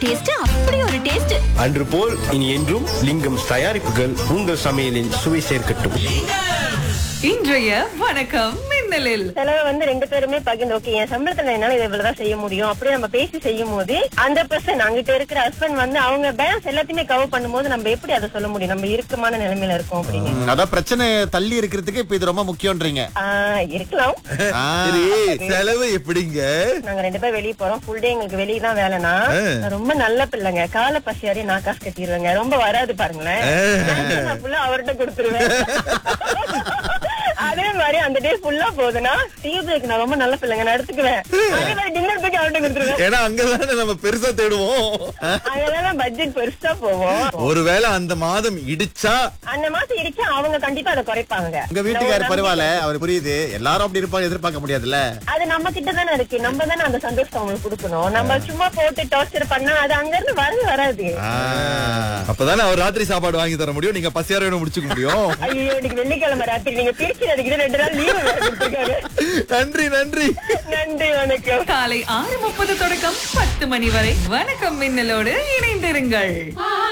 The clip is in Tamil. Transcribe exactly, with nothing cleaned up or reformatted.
டேஸ்ட் அப்படி ஒரு டேஸ்ட். அன்று போல் இனி என்றும் லிங்கம் தயாரிப்புகள் உங்கள் சமையலில் சுவை சேர்க்கட்டும். இன்றைய வணக்கம் மின்னலில் செலவை வந்து ரெண்டு பேருமே பகிர்ந்து, ஓகே என் சம்பளத்துல என்னால இது இவ்வளவுதான் செய்ய முடியும் அப்படியே நம்ம பேசி செய்யும் போது அந்த பர்சன் அங்கிட்ட இருக்கிற ஹஸ்பண்ட் வந்து அவங்க பேலன்ஸ் எல்லாத்தையுமே கவர் பண்ணும்போது நம்ம எப்படி அதை சொல்ல முடியும், நம்ம இறுக்கமான நிலைமையில இருக்கோம் அப்படின்னு. ம், அதான் பிரச்சனை தள்ளி இருக்கிறதுக்கு இப்ப இது ரொம்ப முக்கியம்ன்றீங்க. ஆஹ் இருக்கலாம். ஆ, சரி, செலவு எப்படிங்க? நாங்க ரெண்டு பேரும் வெளியே போறோம், ஃபுல் டே எங்களுக்கு வெளியே தான் வேலைனா நான் ரொம்ப நல்ல பிள்ளைங்க, காலை பசியாரி நான் காசு கட்டிடுவேங்க, ரொம்ப வராது பாருங்களேன், நான் ஃபுல்லா அவர்கிட்ட கொடுத்துருவேன். அதே மாதிரி அந்த டே ஃபுல்லா போகுதுன்னா டீ பிரேக் நான் ரொம்ப நல்ல பிள்ளைங்க நான் எடுத்துக்குவேன், அதே மாதிரி டின்னர் பிரேக் அவர்கிட்ட கொடுத்துருவேன். ஏன்னா அங்கதானே நம்ம பெருசா தேடுவோம். அங்கதான் பட்ஜெட் பெருசா போவோம். ஒருவேளை அந்த மாதம் இடிச்சா அந்த மாசம் இடிச்சா அவங்க கண்டிப்பா அதை குறைப்பாங்க. உங்க வீட்டுக்காரர் பரவாயில்ல, அவர் புரியுது, எல்லாரும் அப்படி இருப்பாங்க எதிர்பார்க்க முடியாதுல்ல. அது நம்ம கிட்ட தானே இருக்கு, நம்ம தானே அந்த சந்தோஷத்தை அவங்களுக்கு கொடுக்கணும். நம்ம சும்மா போட்டு டார்ச்சர் பண்ணா அது அங்க இருந்து வரது வராது. அப்பதானே அவர் ராத்திரி சாப்பாடு வாங்கி தர முடியும், நீங்க பசியார வேணும் முடிச்சுக்க முடியும். ஐயோ இன்னைக்கு வெள்ளிக்கிழமை ராத்திரி நீங்க திருச்சி அடிக்கிற ரெண்டு நாள் லீவு கொடுத்துருக்காரு. நன்றி நன்றி நன்றி, வணக்கம். காலை ஆறு முப்பது தொடக்கம் பத்து மணி வரை வணக்கம் மின்னலோடு இணைந்திருங்கள்.